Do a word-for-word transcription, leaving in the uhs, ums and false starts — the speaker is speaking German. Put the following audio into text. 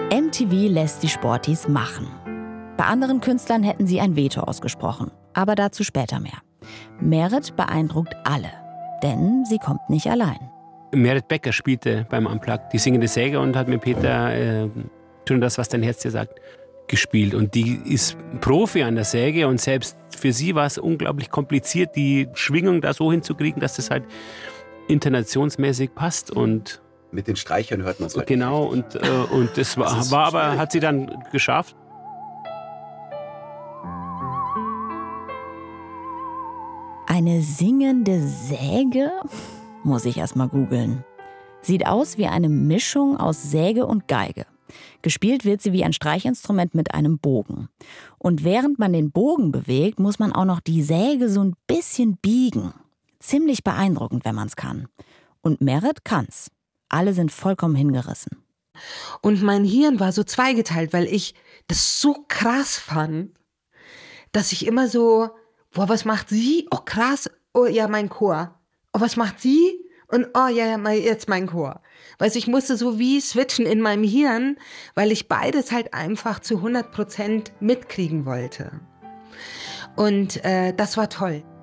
M T V lässt die Sporties machen. Bei anderen Künstlern hätten sie ein Veto ausgesprochen, aber dazu später mehr. Merit beeindruckt alle, denn sie kommt nicht allein. Merit Becker spielte beim Unplugged die singende Säge und hat mit Peter äh, tun das, was dein Herz dir sagt, gespielt. Und die ist Profi an der Säge und selbst für sie war es unglaublich kompliziert, die Schwingung da so hinzukriegen, dass das halt intonationsmäßig passt. Und mit den Streichern hört man es halt. Genau, und, äh, und das war, das war aber, hat sie dann geschafft. Eine singende Säge? Muss ich erst mal googeln. Sieht aus wie eine Mischung aus Säge und Geige. Gespielt wird sie wie ein Streichinstrument mit einem Bogen. Und während man den Bogen bewegt, muss man auch noch die Säge so ein bisschen biegen. Ziemlich beeindruckend, wenn man es kann. Und Merit kann's. Alle sind vollkommen hingerissen. Und mein Hirn war so zweigeteilt, weil ich das so krass fand, dass ich immer so, boah, was macht sie? Oh, krass. Oh, ja, mein Chor. Oh, was macht sie? Und oh, ja, ja, jetzt mein Chor. Weißt du, ich musste so wie switchen in meinem Hirn, weil ich beides halt einfach zu hundert Prozent mitkriegen wollte. Und äh, das war toll.